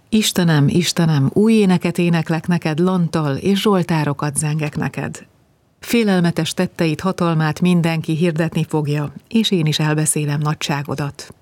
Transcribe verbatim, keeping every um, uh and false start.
Istenem, Istenem, új éneket éneklek neked, lanttal, és zsoltárokat zengek neked. Félelmetes tetteit, hatalmát mindenki hirdetni fogja, és én is elbeszélem nagyságodat.